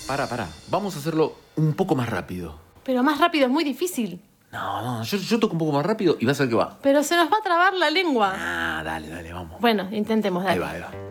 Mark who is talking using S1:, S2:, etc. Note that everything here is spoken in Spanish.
S1: Pará. Vamos a hacerlo un poco más rápido.
S2: Pero más rápido es muy difícil.
S1: No, yo toco un poco más rápido y vas a ver que va.
S2: Pero se nos va a trabar la lengua.
S1: Ah, dale, vamos.
S2: Bueno, intentemos, dale.
S1: Ahí va.